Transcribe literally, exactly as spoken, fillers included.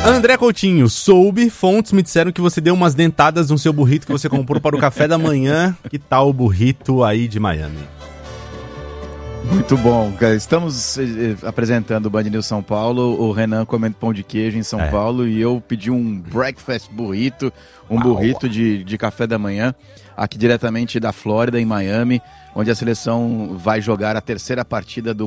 André Coutinho, soube, fontes me disseram que você deu umas dentadas no seu burrito que você comprou para o café da manhã. Que tal o burrito aí de Miami? Muito bom. Estamos eh, apresentando o Band News São Paulo, o Renan comendo pão de queijo em São é. Paulo e eu pedi um breakfast burrito, um Uau. burrito de, de café da manhã, aqui diretamente da Flórida, em Miami, onde a seleção vai jogar a terceira partida do